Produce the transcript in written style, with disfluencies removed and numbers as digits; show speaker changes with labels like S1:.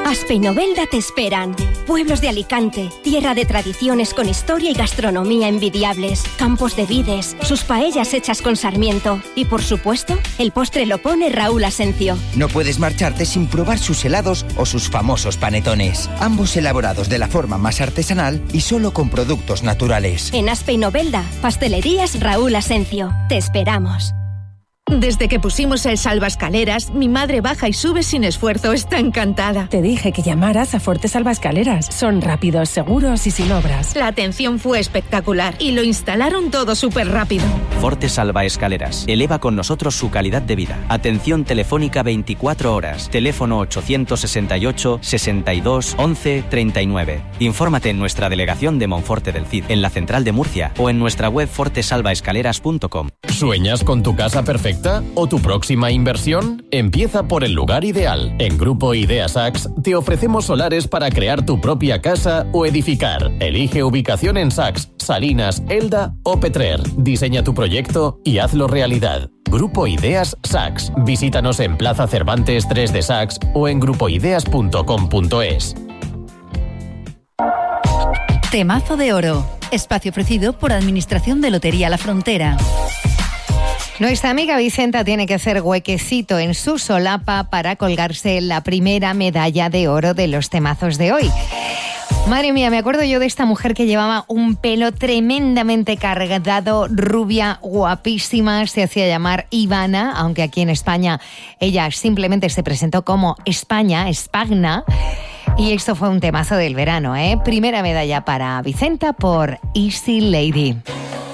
S1: Aspe y Novelda te esperan. Pueblos de Alicante, tierra de tradiciones con historia y gastronomía envidiables, campos de vides, sus paellas hechas con sarmiento y, por supuesto, el postre lo pone Raúl Asencio.
S2: No puedes marcharte sin probar sus helados o sus famosos panetones, ambos elaborados de la forma más artesanal y solo con productos naturales.
S1: En Aspe y Novelda, pastelerías Raúl Asencio. Te esperamos.
S3: Desde que pusimos el salvaescaleras, mi madre baja y sube sin esfuerzo. Está encantada.
S4: Te dije que llamaras a Forte Salvaescaleras. Son rápidos, seguros y sin obras.
S3: La atención fue espectacular y lo instalaron todo súper rápido.
S5: Forte Salvaescaleras. Eleva con nosotros su calidad de vida. Atención telefónica 24 horas. Teléfono 868 62 11 39. Infórmate en nuestra delegación de Monforte del Cid, en la central de Murcia o en nuestra web fortesalvaescaleras.com.
S6: ¿Sueñas con tu casa perfecta o tu próxima inversión? Empieza por el lugar ideal. En Grupo Idea Sachs te ofrecemos solares para crear tu propia casa o edificar. Elige ubicación en Sachs, Salinas, Elda o Petrer. Diseña tu proyecto y hazlo realidad. Grupo Ideas Sachs. Visítanos en Plaza Cervantes 3 de Sachs o en grupoideas.com.es.
S7: Temazo de Oro. Espacio ofrecido por Administración de Lotería La Frontera.
S8: Nuestra amiga Vicenta tiene que hacer huequecito en su solapa para colgarse la primera medalla de oro de los temazos de hoy. Madre mía, me acuerdo yo de esta mujer que llevaba un pelo tremendamente cargado, rubia, guapísima, se hacía llamar Ivana, aunque aquí en España ella simplemente se presentó como Spagna. Y esto fue un temazo del verano, ¿eh? Primera medalla para Vicenta por Easy Lady.